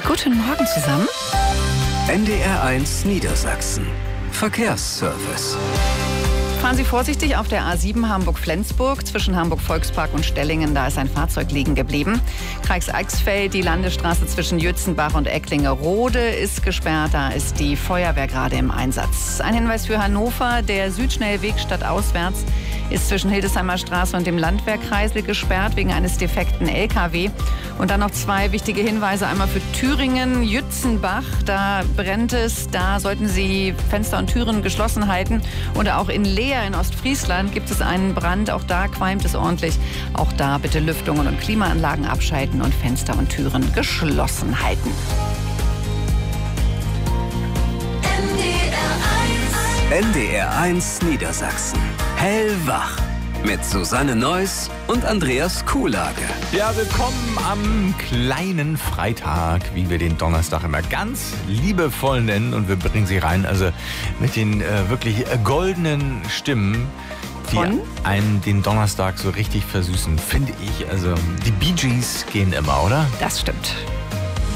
Guten Morgen zusammen. NDR1 Niedersachsen. Verkehrsservice. Fahren Sie vorsichtig auf der A7 Hamburg-Flensburg zwischen Hamburg-Volkspark und Stellingen. Da ist ein Fahrzeug liegen geblieben. Kreis-Eichsfeld, die Landesstraße zwischen Jützenbach und Ecklingerode ist gesperrt. Da ist die Feuerwehr gerade im Einsatz. Ein Hinweis für Hannover. Der Südschnellweg stadtauswärts ist zwischen Hildesheimer Straße und dem Landwehrkreisel gesperrt wegen eines defekten LKW. Und dann noch zwei wichtige Hinweise. Einmal für Thüringen, Jützenbach. Da brennt es. Da sollten Sie Fenster und Türen geschlossen halten. Und auch in Leer in Ostfriesland gibt es einen Brand. Auch da qualmt es ordentlich. Auch da bitte Lüftungen und Klimaanlagen abschalten und Fenster und Türen geschlossen halten. NDR1 Niedersachsen. Hellwach. Mit Susanne Neuss und Andreas Kuhlage. Ja, willkommen am kleinen Freitag, wie wir den Donnerstag immer ganz liebevoll nennen. Und wir bringen Sie rein, also mit den wirklich goldenen Stimmen, die einen den Donnerstag so richtig versüßen, finde ich. Also die Bee Gees gehen immer, oder? Das stimmt.